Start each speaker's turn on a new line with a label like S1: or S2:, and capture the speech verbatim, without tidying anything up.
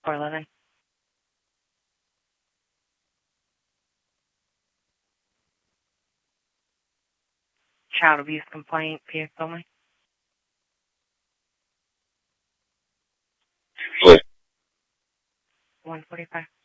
S1: four eleven. Child abuse complaint, P S only. one forty-five.